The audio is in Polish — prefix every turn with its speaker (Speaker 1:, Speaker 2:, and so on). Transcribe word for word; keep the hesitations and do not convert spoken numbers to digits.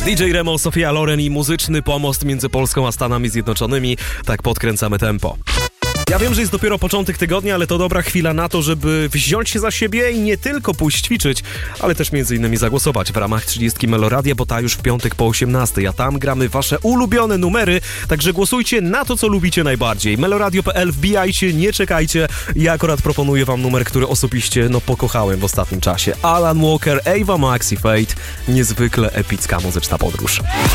Speaker 1: D J Remo, Sofia Loren i muzyczny pomost między Polską a Stanami Zjednoczonymi. Tak podkręcamy tempo. Ja wiem, że jest dopiero początek tygodnia, ale to dobra chwila na to, żeby wziąć się za siebie i nie tylko pójść ćwiczyć, ale też między innymi zagłosować w ramach trzydziestki Meloradia, bo ta już w piątek po osiemnastej, a tam gramy wasze ulubione numery, także głosujcie na to, co lubicie najbardziej. meloradio kropka p l, wbijajcie, nie czekajcie. Ja akurat proponuję wam numer, który osobiście, no, pokochałem w ostatnim czasie. Alan Walker, Ava Max i Fate. Niezwykle epicka muzyczna podróż.